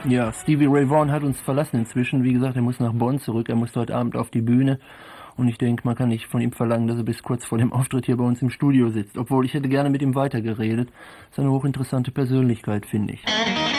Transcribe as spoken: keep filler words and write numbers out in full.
Ja, Stevie Ray Vaughan hat uns verlassen inzwischen. Wie gesagt, er muss nach Bonn zurück. Er muss heute Abend auf die Bühne. Und ich denke, man kann nicht von ihm verlangen, dass er bis kurz vor dem Auftritt hier bei uns im Studio sitzt. Obwohl, ich hätte gerne mit ihm weitergeredet. Ist eine hochinteressante Persönlichkeit, finde ich.